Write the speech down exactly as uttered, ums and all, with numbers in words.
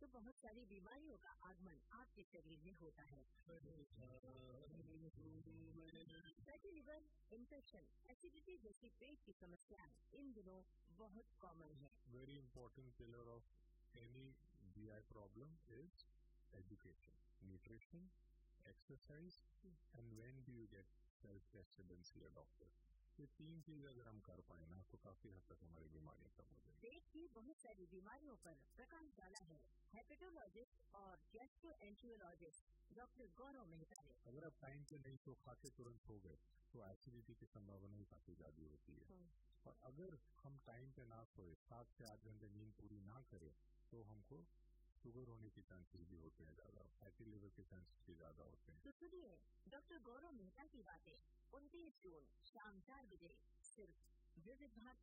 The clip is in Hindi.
तो बहुत सारी बीमारियों का आगमन आपके शरीर में होता है। फैटी लिवर, इन्फेक्शन, एसिडिटी जैसी पेट की समस्याएं इन दिनों बहुत कॉमन है। Very important pillar of any G I problem is education, nutrition, exercise, and when do you get self-tested and see a doctor. ये तीन चीज अगर हम कर पाए ना तो काफी हद तक हमारी बीमारियां कम हो जाएंगी। पेट की बहुत सारी बीमारियों पर प्रकाश डाला है हेपेटोलॉजिस्ट और गैस्ट्रोएंटेरोलॉजिस्ट डॉक्टर गौरव मेहता ने। अगर आप टाइम पे नहीं तो खा के तुरंत सो गए तो एसिडिटी की संभावना भी काफी ज्यादा होती है। और अगर हम टाइम पे ना सोए, सात से आठ घंटे नींद पूरी ना करें तो हमको शुगर होने के चांसेस भी होते हैं ज्यादा, फैटी लिवर के चांसेस भी ज्यादा होते हैं। तो सुनिए डॉक्टर गौरव मेहता की बातें उनतीस जून शाम चार बजे सिर्फ विविध भारती